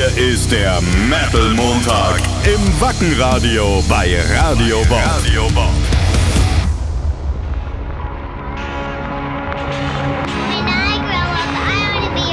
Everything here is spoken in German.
Hier ist der Metal Montag im Wackenradio bei Radio Bob.